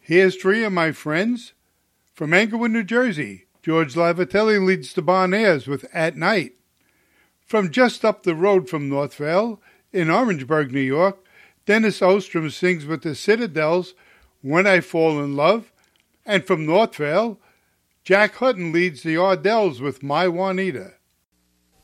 Here's three of my friends. From Englewood, New Jersey, George Lavatelli leads the Bon Airs with At Night. From just up the road from Northvale, in Orangeburg, New York, Dennis Ostrom sings with the Citadels When I Fall in Love. And from Northvale, Jack Hutton leads the Ardells with My Juanita.